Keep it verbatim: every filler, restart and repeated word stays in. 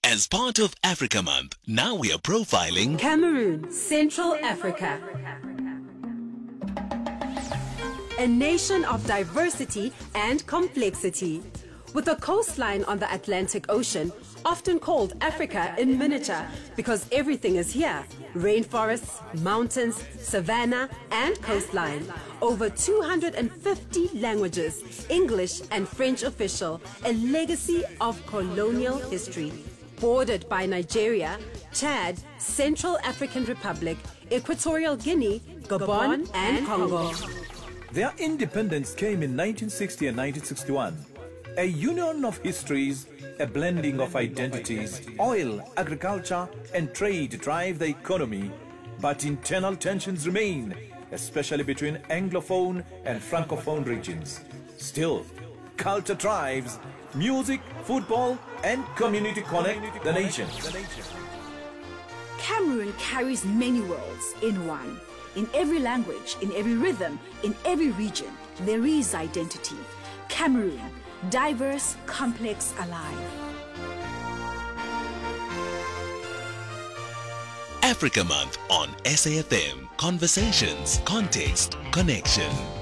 As part of Africa Month, now we are profiling Cameroon, Central Africa. A nation of diversity and complexity. With a coastline on the Atlantic Ocean, often called Africa in miniature because everything is here. Rainforests, mountains, savanna, and coastline. Over two hundred fifty languages, English and French official, a legacy of colonial history. Bordered by Nigeria, Chad, Central African Republic, Equatorial Guinea, Gabon, and Congo. Their independence came in nineteen sixty and nineteen sixty-one. A union of histories, a blending of identities. Oil, agriculture, and trade drive the economy, but internal tensions remain, especially between Anglophone and Francophone regions. Still, culture thrives. Music, football, and community connect the nation. Cameroon carries many worlds in one. In every language, in every rhythm, in every region, there is identity. Cameroon, diverse, complex, alive. Africa Month on S A F M. Conversations, context, connection.